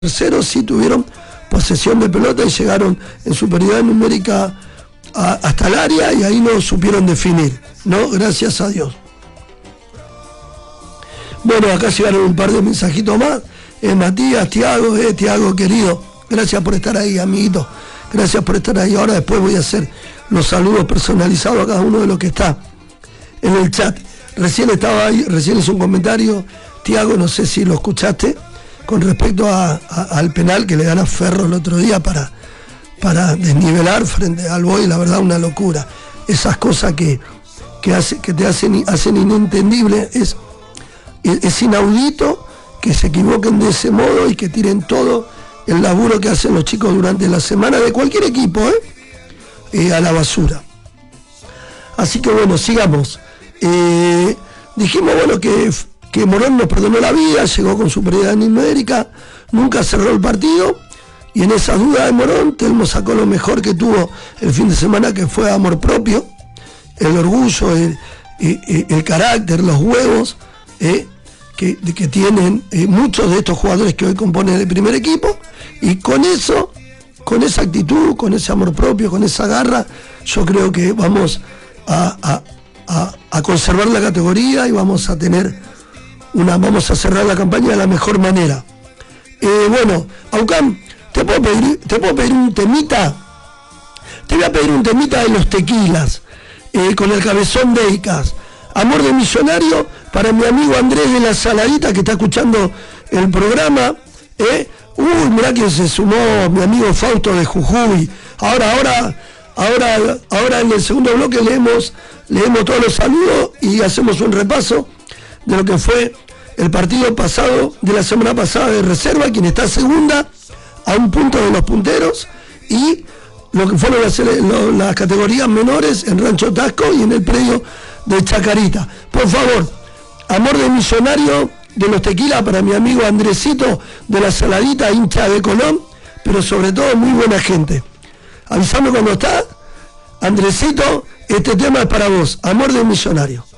terceros sí tuvieron posesión de pelota y llegaron en superioridad numérica hasta el área y ahí no supieron definir, ¿no? Gracias a Dios. Bueno, acá llegaron un par de mensajitos más. Matías, Tiago querido, gracias por estar ahí, amiguito. Gracias por estar ahí. Ahora después voy a hacer los saludos personalizados a cada uno de los que está en el chat. Recién estaba ahí, recién hizo un comentario, Tiago, no sé si lo escuchaste, con respecto al penal que le dan a Ferro el otro día para desnivelar frente al Boy. La verdad, una locura. Esas cosas que te hacen inentendible, es inaudito que se equivoquen de ese modo y que tiren todo el laburo que hacen los chicos durante la semana de cualquier equipo, a la basura. Así que bueno, sigamos. Dijimos, bueno, que Morón nos perdonó la vida, llegó con superioridad numérica, nunca cerró el partido, y en esa duda de Morón, Telmo sacó lo mejor que tuvo el fin de semana, que fue amor propio, el orgullo, el carácter, los huevos, que tienen muchos de estos jugadores que hoy componen el primer equipo, y con eso, con esa actitud, con ese amor propio, con esa garra, yo creo que vamos a conservar la categoría y vamos a cerrar la campaña de la mejor manera. Bueno, Aucán, ¿te puedo pedir un temita? Te voy a pedir un temita de Los Tequilas, con el Cabezón de Icas. Amor de Millonario, para mi amigo Andrés de la Saladita, que está escuchando el programa. Mirá que se sumó mi amigo Fausto de Jujuy. Ahora en el segundo bloque leemos todos los saludos y hacemos un repaso de lo que fue el partido pasado, de la semana pasada de reserva, quien está segunda a un punto de los punteros, y lo que fueron las categorías menores en Rancho Tasco y en el predio de Chacarita. Por favor, Amor de Millonario de Los Tequilas para mi amigo Andresito de la Saladita, hincha de Colón, pero sobre todo muy buena gente. Avísame cuando está, Andresito, este tema es para vos, Amor de Millonario.